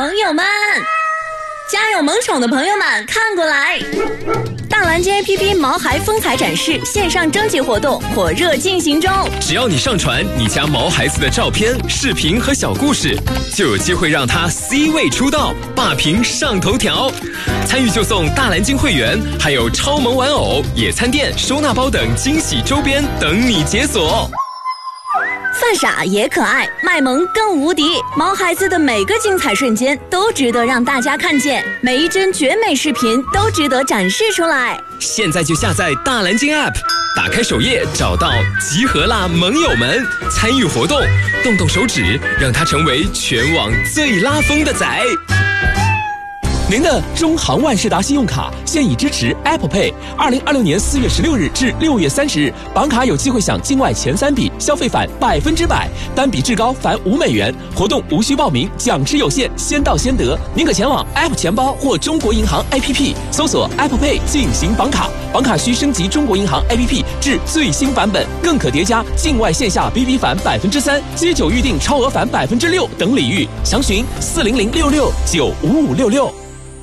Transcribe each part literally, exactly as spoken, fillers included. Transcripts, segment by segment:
盟友们，家有萌宠的朋友们看过来，大蓝鲸 A P P 毛孩风采展示线上征集活动火热进行中， 只要你上传你家毛孩子的照片、视频和小故事，就有机会让他 C 位出道，霸屏上头条。参与就送大蓝鲸会员，还有超萌玩偶、野餐垫、收纳包等惊喜周边等你解锁。 犯傻也可爱，卖萌更无敌，毛孩子的每个精彩瞬间都值得让大家看见，每一帧绝美视频都值得展示出来。 现在就下载大蓝鲸 App， 打开首页找到集合啦盟友们，参与活动，动动手指，让它成为全网最拉风的仔。 您的中航万事达信用卡现已支持 Apple Pay。二零二六年四月十六日至六月三十日，绑卡有机会享境外前三笔消费返百分之百，单笔至高返五美元。活动无需报名，奖池有限，先到先得。您可前往 App 钱包或中国银行 A P P 搜索 Apple Pay 进行绑卡，绑卡需升级中国银行 A P P 至最新版本，更可叠加境外线下 B B 返百分之三、街九预订超额返百分之六等礼遇。详询四零零六六九五五六六。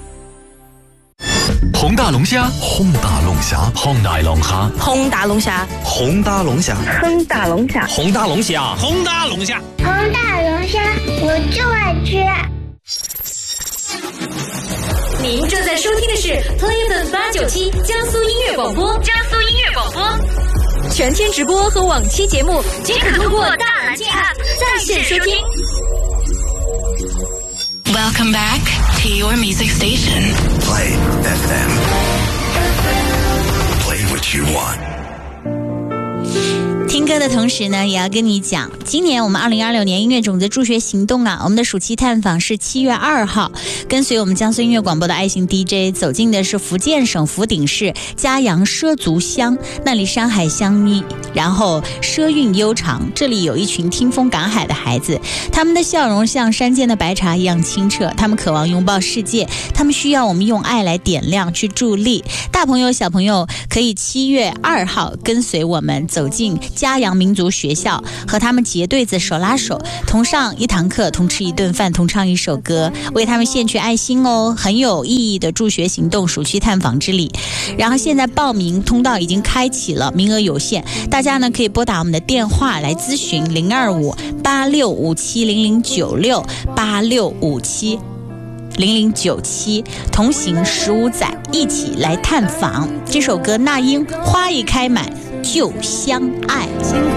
红大龙虾，红大龙虾，红大龙虾， 轰大龙虾， 红大龙虾， 哼大龙虾， 红大龙虾， 红大龙虾， 红大龙虾，我就爱吃。 您正在收听的是 Play 八九七江苏音乐广播，江苏音乐广播，全天直播和往期节目皆可通过大蓝鲸 App 在线收听。 Welcome back to your music station. Play F M. Play what you want. 听歌的同时呢，也要跟你讲，今年我们二零二六年音乐种子助学行动啊，我们的暑期探访是七月二号，跟随我们江苏音乐广播的爱心 D J 走进的是福建省福鼎市嘉阳畲族乡，那里山海相依，然后畲韵悠长，这里有一群听风赶海的孩子，他们的笑容像山间的白茶一样清澈，他们渴望拥抱世界，他们需要我们用爱来点亮去助力。大朋友小朋友可以七月二号跟随我们走进嘉阳民族学校，和他们结对子手拉手，同上一堂课，同吃一顿饭，同唱一首歌，为他们献去爱心哦，很有意义的助学行动暑期探访之旅。然后现在报名通道已经开启了，名额有限，大家呢可以拨打我们的电话来咨询零二五八六五七零零九六八六五七零零九七，同行十五载，一起来探访。这首歌那英花一开满就相爱。